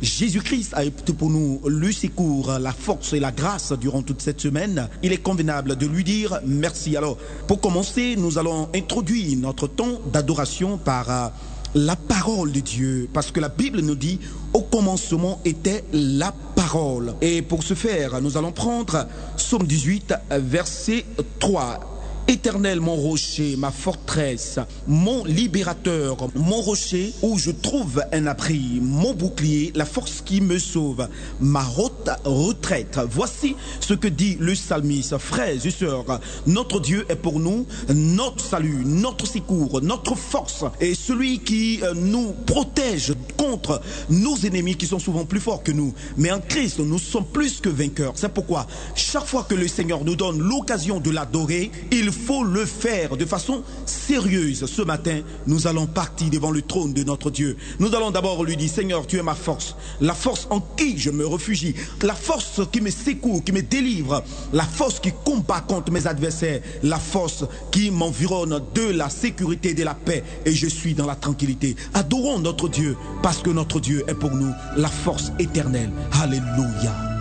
Jésus-Christ a été pour nous le secours, la force et la grâce durant toute cette semaine. Il est convenable de lui dire merci. Alors, pour commencer, nous allons introduire notre temps d'adoration par la parole de Dieu, parce que la Bible nous dit au commencement était la parole. Et pour ce faire, nous allons prendre Psaume 18, verset 3. Éternel, mon rocher, ma forteresse, mon libérateur, mon rocher où je trouve un abri, mon bouclier, la force qui me sauve, ma haute retraite. Voici ce que dit le psalmiste. Frères et sœurs, notre Dieu est pour nous notre salut, notre secours, notre force et celui qui nous protège contre nos ennemis qui sont souvent plus forts que nous. Mais en Christ, nous sommes plus que vainqueurs. C'est pourquoi chaque fois que le Seigneur nous donne l'occasion de l'adorer, il faut le faire de façon sérieuse. Ce matin, nous allons partir devant le trône de notre Dieu. Nous allons d'abord lui dire: Seigneur, tu es ma force, la force en qui je me réfugie, la force qui me secourt, qui me délivre, la force qui combat contre mes adversaires, la force qui m'environne de la sécurité et de la paix, et je suis dans la tranquillité. Adorons notre Dieu, parce que notre Dieu est pour nous la force éternelle. Alléluia.